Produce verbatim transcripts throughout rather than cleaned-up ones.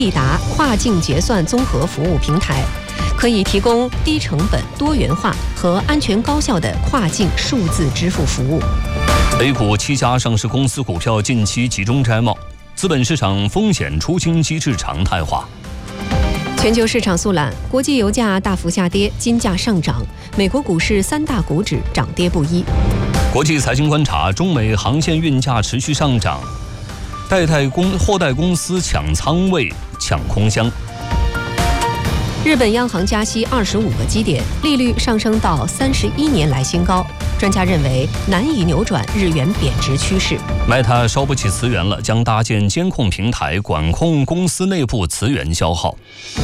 必达跨境结算综合服务平台，可以提供低成本、多元化和安全高效的跨境数字支付服务。 A 股七家上市公司股票近期集中摘帽，资本市场风险出清机制常态化。 全球市场速览，国际油价大幅下跌，金价上涨，美国股市三大股指涨跌不一。 国际财经观察，中美航线运价持续上涨，代贷公货代公司抢仓位、抢空箱。 日本央行加息二十五个基点，利率上升到三十一年来新高。专家认为难以扭转日元贬值趋势。 Meta 烧不起磁源了，将搭建监控平台管控公司内部磁源消耗。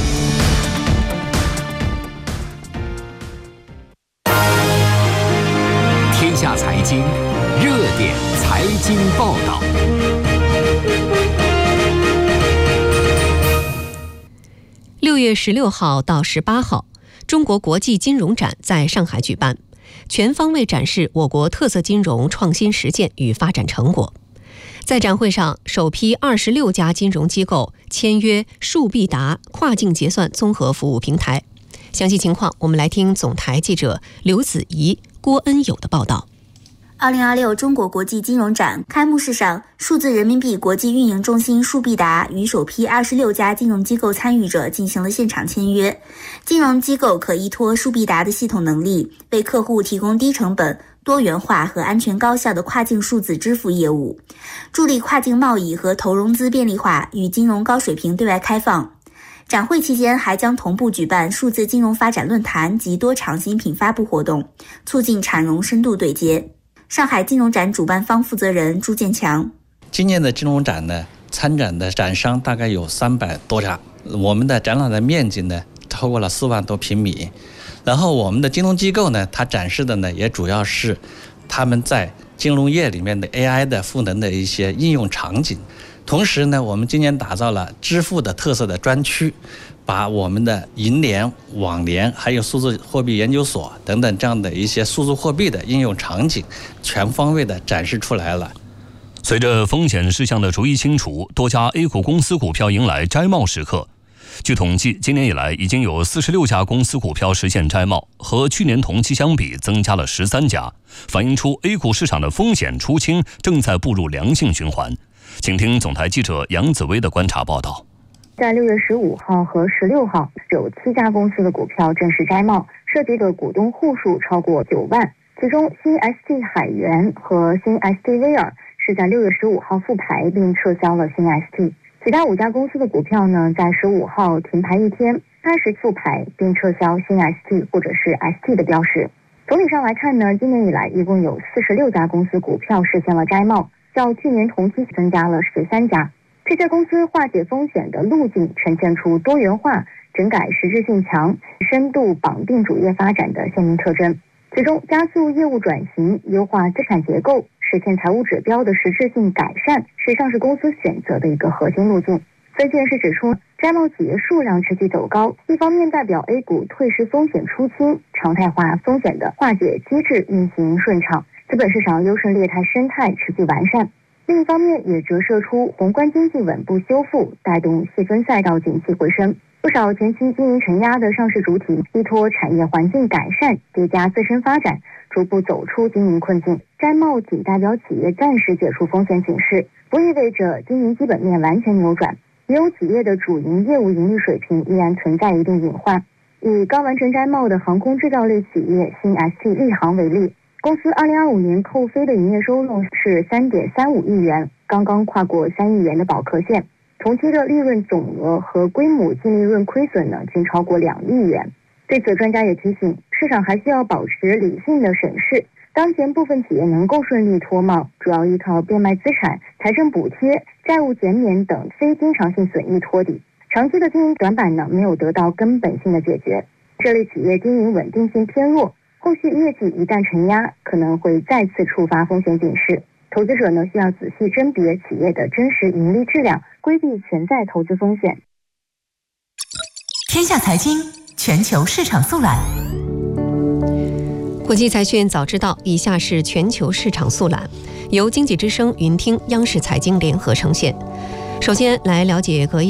天下财经热点财经报道。 六月十六号到十八号，中国国际金融展在上海举办，全方位展示我国特色金融创新实践与发展成果。在展会上，首批二十六家金融机构签约数必达跨境结算综合服务平台。详细情况，我们来听总台记者刘子怡、郭恩友的报道。 二零二六中国国际金融展开幕式上，数字人民币国际运营中心数必达与首批二十六家金融机构参与者进行了现场签约。金融机构可依托数必达的系统能力，为客户提供低成本、多元化和安全高效的跨境数字支付业务，助力跨境贸易和投融资便利化与金融高水平对外开放。展会期间还将同步举办数字金融发展论坛及多场新品发布活动，促进产融深度对接。上海金融展主办方负责人朱建强： 今年的金融展呢，参展的展商大概有三百多家，我们的展览的面积呢超过了四万多平米。然后我们的金融机构呢，它展示的呢也主要是他们在金融业里面的 A I 的赋能的一些应用场景。同时呢，我们今年打造了支付的特色的专区，把我们的银联、网联还有数字货币研究所等等这样的一些数字货币的应用场景全方位的展示出来了。 随着风险事项的逐一清除，多家 A 股公司股票迎来摘帽时刻。据统计，今年以来已经有四十六家公司股票实现摘帽，和去年同期相比增加了十三家，反映出 A 股市场的风险出清正在步入良性循环。请听总台记者杨紫薇的观察报道。 在六月十五号和十六号，有七家公司的股票正式摘帽，涉及的股东户数超过九万。其中，新 S T 海源和新 S T 威尔是在六月十五号复牌并撤销了新 S T。其他五家公司的股票呢，在十五号停牌一天，开始复牌并撤销新 S T 或者是 S T 的标识。总体上来看呢，今年以来一共有四十六家公司股票实现了摘帽，较去年同期增加了十三家。这些公司化解风险的路径呈现出多元化、整改实质性强、深度绑定主业发展的鲜明特征。其中，加速业务转型、优化资产结构、实现财务指标的实质性改善，是上市公司选择的一个核心路径。分析人士指出，摘帽企业数量持续走高，一方面代表 A 股退市风险出清，常态化风险的化解机制运行顺畅，资本市场优胜劣汰生态持续完善。另一方面也折射出宏观经济稳步修复，带动细分赛道景气回升。不少前期经营承压的上市主体依托产业环境改善，叠加自身发展，逐步走出经营困境。摘帽仅代表企业暂时解除风险警示，不意味着经营基本面完全扭转。也有企业的主营业务盈利水平依然存在一定隐患。以刚完成摘帽的航空制造类企业新 S T 利航为例，公司二零二五年扣非的营业收入是 三点三五亿元，刚刚跨过三亿元的保壳线。同期的利润总额和规模净利润亏损呢，均超过两亿元。对此，专家也提醒，市场还需要保持理性的审视。当前部分企业能够顺利脱帽，主要依靠变卖资产、财政补贴、债务减免等非经常性损益托底。长期的经营短板呢，没有得到根本性的解决。这类企业经营稳定性偏弱，后续业绩一旦承压，可能会再次触发风险警示。投资者呢，需要仔细甄别企业的真实盈利质量，规避潜在投资风险。 天下财经全球市场速览。 国际财讯早知道，以下是全球市场速览，由经济之声、云听、央视财经联合呈现。首先来了解隔夜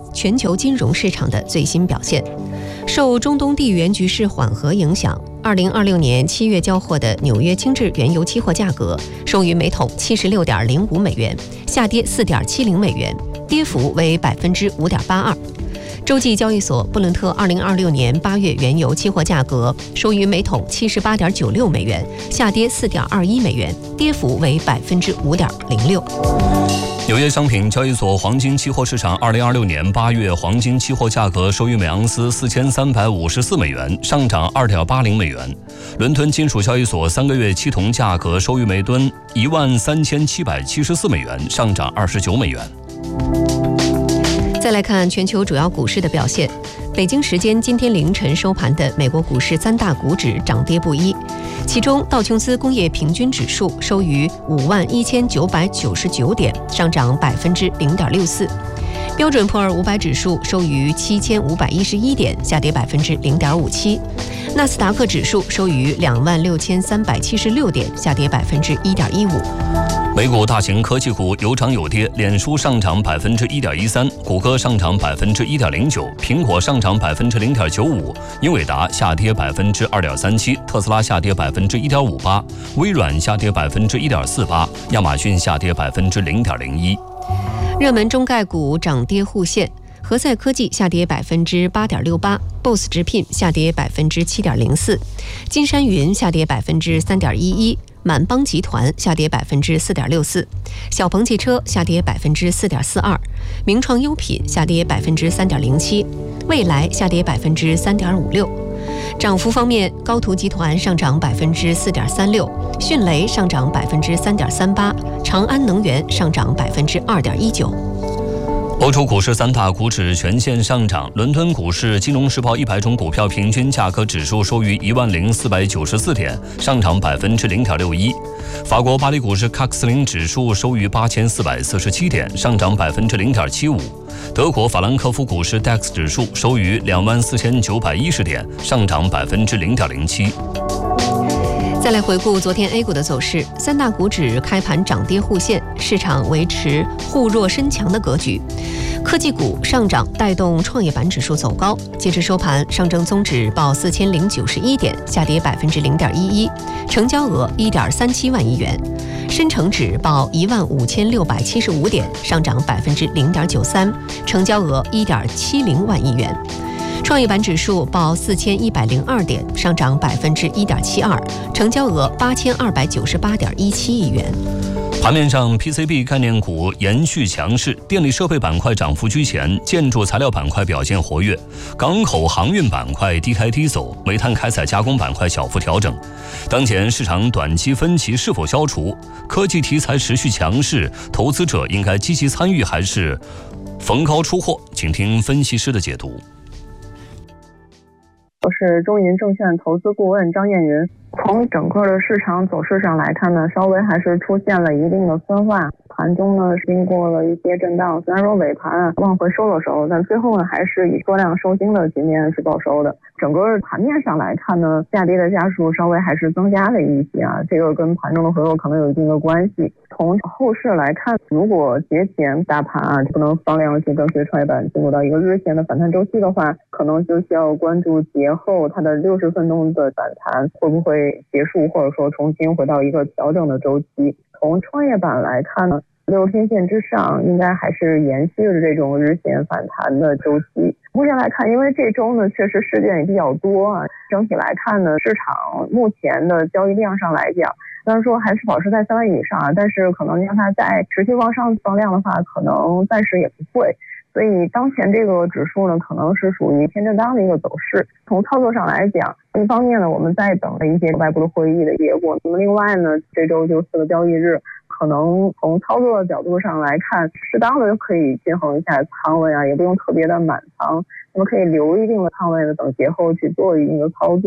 全球金融市场的最新表现。受中东地缘局势缓和影响，二零二六年七月交货的纽约轻质原油期货价格收于每桶七十六点零五美元，下跌四点七零美元，跌幅为百分之五点八二。洲际交易所布伦特二零二六年八月原油期货价格收于每桶七十八点九六美元，下跌四点二一美元，跌幅为百分之五点零六。 纽约商品交易所黄金期货市场二零二六年八月黄金期货价格收于每盎司四千三百五十四美元，上涨二点八零美元。伦敦金属交易所三个月期铜价格收于每吨一万三千七百七十四美元，上涨二十九美元。 再来看全球主要股市的表现。北京时间今天凌晨收盘的美国股市三大股指涨跌不一，其中道琼斯工业平均指数收于五万一千九百九十九点，上涨百分之零点六四；标准普尔五百指数收于七千五百一十一点，下跌百分之零点五七；纳斯达克指数收于两万六千三百七十六点，下跌百分之一点一五。 美股大型科技股有涨有跌，脸书上涨百分之一点一三，谷歌上涨百分之一点零九，苹果上涨百分之零点九五，英伟达下跌百分之二点三七，特斯拉下跌百分之一点五八，微软下跌百分之一点四八，亚马逊下跌百分之零点零一。 热门中概股涨跌互现，和赛科技下跌百分之八点六八 ，B O S S 直聘下跌百分之七点零四，金山云下跌百分之三点一一。满帮集团下跌百分之四点六四，小鹏汽车下跌百分之四点四二，名创优品下跌百分之三点零七，蔚来下跌百分之三点五六。涨幅方面，高途集团上涨百分之四点三六，迅雷上涨百分之三点三八，长安能源上涨百分之二点一九。 欧洲股市三大股指全线上涨，伦敦股市金融时报一百种股票平均价格指数收于一万零四百九十四点，上涨百分之零点六一。法国巴黎股市喀克斯林指数收于八千四百四十七点，上涨百分之零点七五。德国法兰克福股市 D A X 指数收于两万四千九百一十点，上涨百分之零点零七。 再来回顾昨天 A 股的走势，三大股指开盘涨跌互现，市场维持互弱深强的格局。科技股上涨带动创业板指数走高，截至收盘，上证综指报四千零九十一点，下跌百分之零点一一，成交额一点三七万亿元；深成指报一万五千六百七十五点，上涨百分之零点九三，成交额一点七零万亿元。创业板指数报四千一百零二点，上涨百分之一点七二，成交额八千二百九十八点一七亿元。 盘面上 ，P C B 概念股延续强势，电力设备板块涨幅居前，建筑材料板块表现活跃，港口航运板块低开低走，煤炭开采加工板块小幅调整。当前市场短期分歧是否消除？科技题材持续强势，投资者应该积极参与还是逢高出货？请听分析师的解读。 我是中银证券投资顾问张艳云。从整个的市场走势上来看呢，稍微还是出现了一定的分化。盘中呢经过了一些震荡，虽然说尾盘啊往回收了收，但最后呢还是以缩量收精的局面是报收的。整个盘面上来看呢，下跌的家数稍微还是增加了一些啊，这个跟盘中的回落可能有一定的关系。从后市来看，如果节前大盘啊不能放量去跟随创业板进入到一个日线的反弹周期的话，可能就需要关注节后它的六十分钟的反弹会不会结束，或者说重新回到一个调整的周期。从创业板来看呢，六天线之上应该还是延续着这种日线反弹的周期。目前来看，因为这周呢确实事件也比较多啊，整体来看呢，市场目前的交易量上来讲，虽然说还是保持在三万以上，但是可能让它再持续往上放量的话，可能暂时也不会。所以当前这个指数呢，可能是属于偏震荡的一个走势。从操作上来讲，一方面呢，我们在等着一些外部的会议的结果；那么另外呢，这周就四个交易日，可能从操作的角度上来看，适当的可以均衡一下仓位啊，也不用特别的满仓，那么可以留一定的仓位呢，等节后去做一定的操作。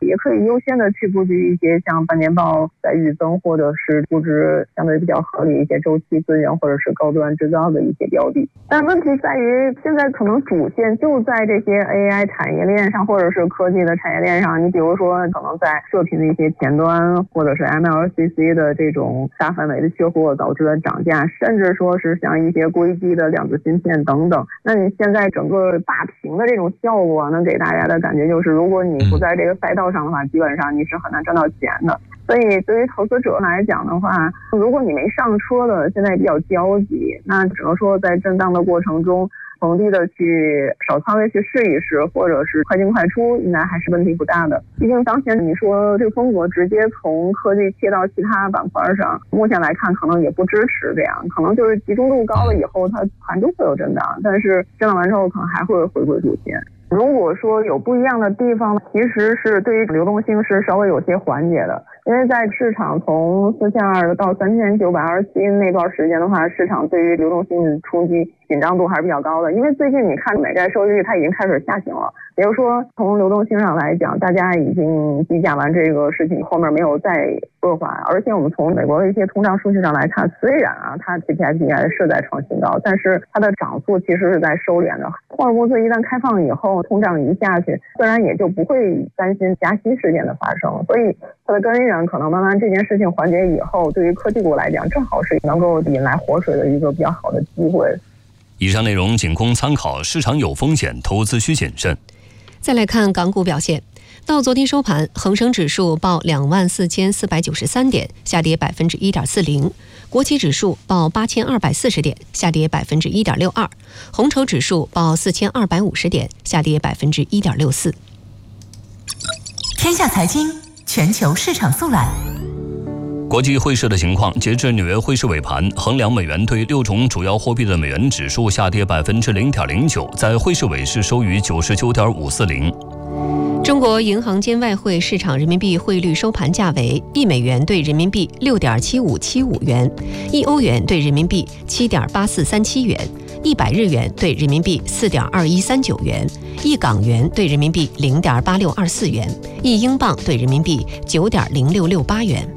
也可以优先的去布局一些像半年报在预增或者是估值相对比较合理一些周期资源或者是高端制造的一些标的。但问题在于现在可能主线就在这些 A I 产业链上或者是科技的产业链上，你比如说可能在射频的一些前端或者是 M L C C 的这种大范围的缺货导致的涨价，甚至说是像一些硅基的量子芯片等等。那你现在整个霸屏的这种效果能给大家的感觉就是，如果你不在这个赛道上的话，基本上你是很难赚到钱的。所以对于投资者来讲的话，如果你没上车的现在比较焦急，那只能说在震荡的过程中逢低的去少仓位去试一试，或者是快进快出，应该还是问题不大的。毕竟当前你说这个风格直接从科技切到其他板块上，目前来看可能也不支持这样，可能就是集中度高了以后它盘中会有震荡，但是震荡完之后可能还会回归主线。如果说有不一样的地方，其实是对于流动性是稍微有些缓解的，因为在市场从四千二到三千九百二十七那段时间的话，市场对于流动性冲击紧张度还是比较高的。因为最近你看美债收益率它已经开始下行了，比如说从流动性上来讲，大家已经计价完这个事情，后面没有再恶化。而且我们从美国的一些通胀数据上来看，虽然啊它 C P I P I 是在创新高，但是它的涨速其实是在收敛的。霍尔木兹一旦开放以后，通胀一下去，自然也就不会担心加息事件的发生，所以它的根源可能慢慢这件事情缓解以后，对于科技股来讲，正好是能够引来活水的一个比较好的机会。 以上内容仅供参考，市场有风险，投资需谨慎。 再来看港股表现，到昨天收盘，恒生指数报两万四千四百九十三点，下跌百分之一点四零；国企指数报八千二百四十点，下跌百分之一点六二；红筹指数报四千二百五十点，下跌百分之一点六四。 天下财经全球市场速览。 国际汇市的情况，截至纽约汇市尾盘，衡量美元对六种主要货币的美元指数下跌百分之零点零九，在汇市尾市收于九十九点五四零。 中国银行间外汇市场人民币汇率收盘价为一美元对人民币六点七五七五元，一欧元对人民币七点八四三七元，一百日元对人民币四点二一三九元，一港元对人民币零点八六二四元，一英镑对人民币九点零六六八元。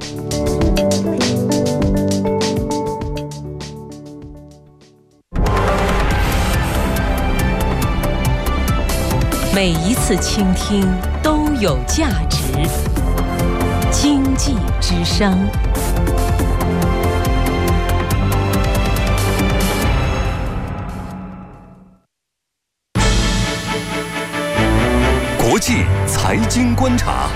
每一次倾听都有价值。经济之声。 国际财经观察。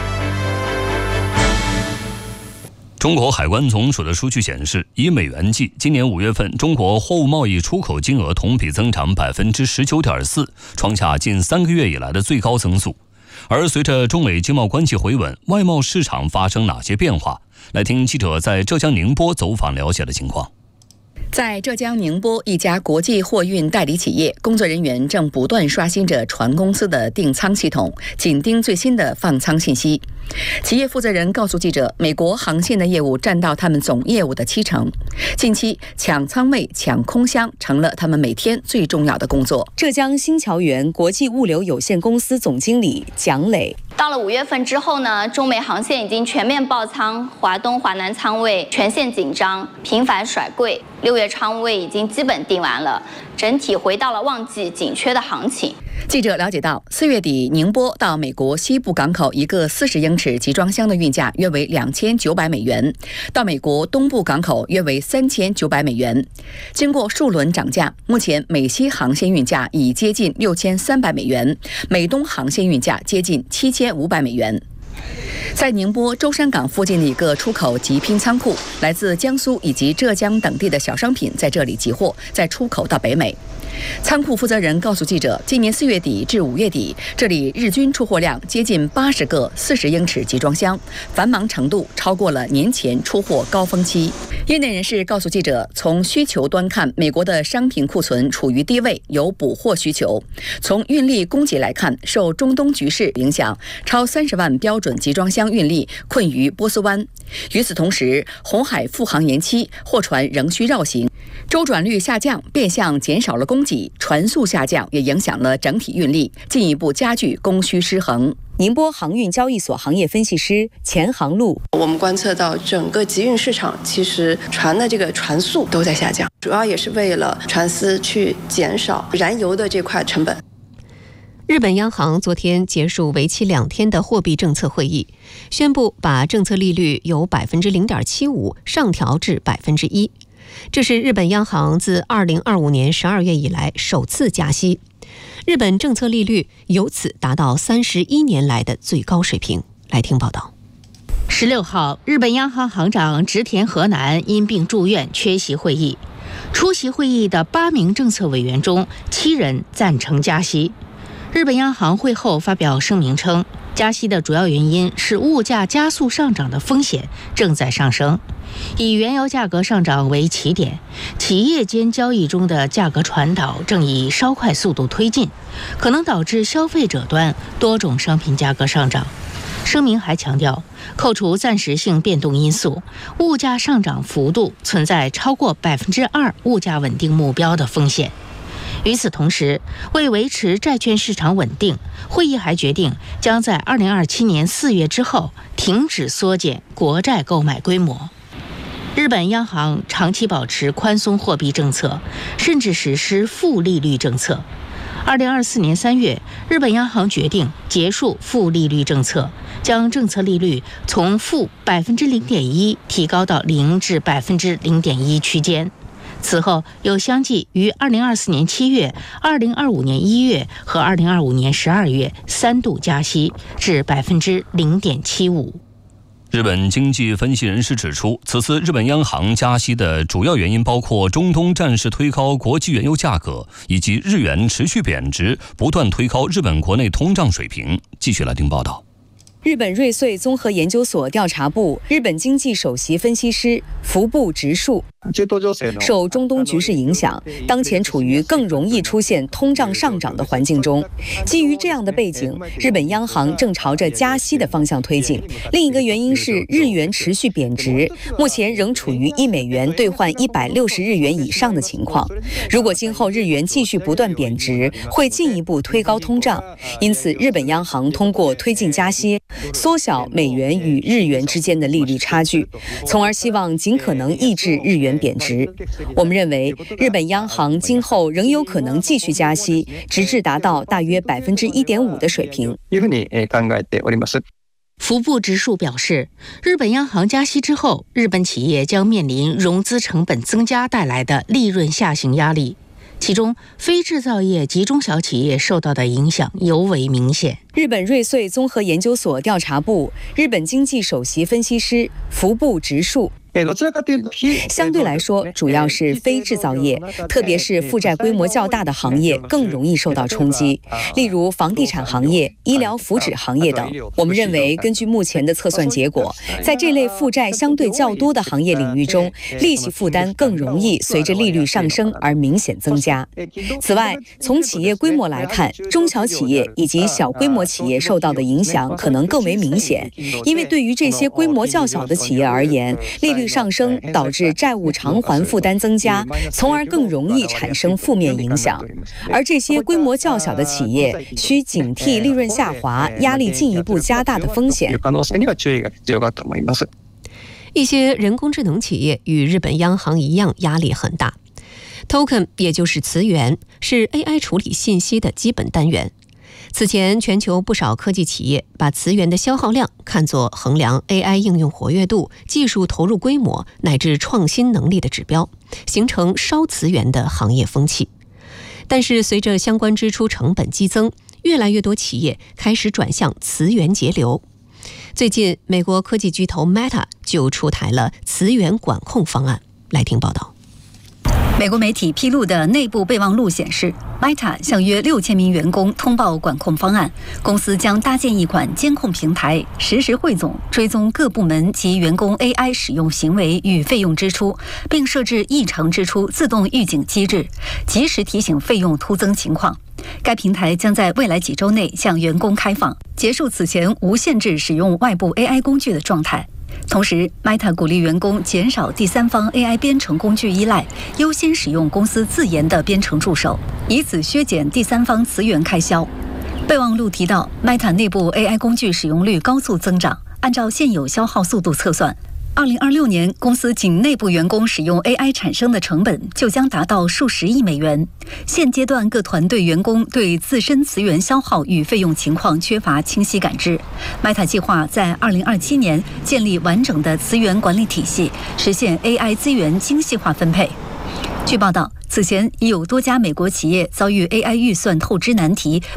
中国海关总署的数据显示，以美元计，今年五月份中国货物贸易出口金额同比增长百分之十九点四，创下近三个月以来的最高增速。而随着中美经贸关系回稳，外贸市场发生哪些变化？来听记者在浙江宁波走访了解的情况。 在浙江宁波一家国际货运代理企业，工作人员正不断刷新着船公司的订仓系统，紧盯最新的放仓信息。企业负责人告诉记者，美国航线的业务占到他们总业务的七成。近期抢仓位、抢空箱成了他们每天最重要的工作。浙江新桥源国际物流有限公司总经理蒋磊。 到了五月份之后呢，中美航线已经全面爆仓，华东、华南仓位全线紧张，频繁甩柜。六月仓位已经基本定完了，整体回到了旺季紧缺的行情。 记者了解到，四月底宁波到美国西部港口一个四十英尺集装箱的运价约为两千九百美元，到美国东部港口约为三千九百美元。经过数轮涨价，目前美西航线运价已接近六千三百美元，美东航线运价接近七千五百美元。在宁波舟山港附近的一个出口集拼仓库，来自江苏以及浙江等地的小商品在这里集货，再出口到北美。仓库负责人告诉记者，今年四月底至五月底，这里日均出货量接近八十个四十英尺集装箱，繁忙程度超过了年前出货高峰期。业内人士告诉记者，从需求端看，美国的商品库存处于低位，有补货需求；从运力供给来看，受中东局势影响，超三十万标准集装箱运力困于波斯湾。与此同时，红海复航延期，货船仍需绕行，周转率下降，变相减少了供给，船速下降也影响了整体运力，进一步加剧供需失衡。 宁波航运交易所行业分析师钱航路， 我们观测到整个集运市场其实船的这个船速都在下降，主要也是为了船司去减少燃油的这块成本。 日本央行昨天结束为期两天的货币政策会议，宣布把政策利率由百分之零点七五上调至百分之一，这是日本央行自二零二五年十二月以来首次加息，日本政策利率由此达到三十一年来的最高水平。来听报道。 十六号，日本央行行长植田和男因病住院缺席会议，出席会议的八名政策委员中，七人赞成加息。日本央行会后发表声明称，加息的主要原因是物价加速上涨的风险正在上升，以原油价格上涨为起点，企业间交易中的价格传导正以稍快速度推进，可能导致消费者端多种商品价格上涨。声明还强调，扣除暂时性变动因素，物价上涨幅度存在超过百分之二物价稳定目标的风险。与此同时，为维持债券市场稳定，会议还决定将在二零二七年四月之后停止缩减国债购买规模。日本央行长期保持宽松货币政策，甚至实施负利率政策。二零二四年三月，日本央行决定结束负利率政策，将政策利率从负百分之零点一提高到零至百分之零点一区间。此后又相继于二零二四年七月、二零二五年一月和二零二五年十二月三度加息至百分之零点七五。 日本经济分析人士指出，此次日本央行加息的主要原因包括中东战事推高国际原油价格，以及日元持续贬值，不断推高日本国内通胀水平。继续来听报道。 日本瑞穗综合研究所调查部日本经济首席分析师服部直树，受中东局势影响，当前处于更容易出现通胀上涨的环境中。基于这样的背景，日本央行正朝着加息的方向推进。另一个原因是日元持续贬值，目前仍处于一美元兑换一百六十日元以上的情况。如果今后日元继续不断贬值，会进一步推高通胀。因此，日本央行通过推进加息，缩小美元与日元之间的利率差距，从而希望尽可能抑制日元贬值。我们认为，日本央行今后仍有可能继续加息，直至达到大约百分之一点五的水平。 服部直树表示，日本央行加息之后，日本企业将面临融资成本增加带来的利润下行压力。其中，非制造业及中小企业受到的影响尤为明显。日本瑞穗综合研究所调查部日本经济首席分析师服部直树，相对来说，主要是非制造业，特别是负债规模较大的行业更容易受到冲击，例如房地产行业、医疗福祉行业等。我们认为，根据目前的测算结果，在这类负债相对较多的行业领域中，利息负担更容易随着利率上升而明显增加。此外，从企业规模来看，中小企业以及小规模企业受到的影响可能更为明显，因为对于这些规模较小的企业而言，利率上升导致债务偿还负担增加，从而更容易产生负面影响。而这些规模较小的企业需警惕利润下滑压力进一步加大的风险。 一些人工智能企业与日本央行一样压力很大。Token 也就是词源，是 A I 处理信息的基本单元。此前，全球不少科技企业把词源的消耗量看作衡量 A I 应用活跃度、技术投入规模乃至创新能力的指标，形成烧词源的行业风气。但是，随着相关支出成本激增，越来越多企业开始转向词源节流。最近，美国科技巨头 Meta 就出台了词源管控方案。来听报道。 美国媒体披露的内部备忘录显示 ，Meta 向约六千名员工通报管控方案。公司将搭建一款监控平台，实时汇总、追踪各部门及员工 A I 使用行为与费用支出，并设置异常支出自动预警机制，及时提醒费用突增情况。该平台将在未来几周内向员工开放，结束此前无限制使用外部 A I 工具的状态。同时 ，Meta 鼓励员工减少第三方 A I 编程工具依赖，优先使用公司自研的编程助手，以此削减第三方词源开销。 备忘录提到 ，Meta 内部 A I 工具使用率高速增长，按照现有消耗速度测算。二零二六年，公司仅内部员工使用 A I 产生的成本就将达到数十亿美元。现阶段，各团队员工对自身资源消耗与费用情况缺乏清晰感知。Meta 计划在二零二七年建立完整的资源管理体系，实现 A I 资源精细化分配。据报道，此前已有多家美国企业遭遇 A I 预算透支难题，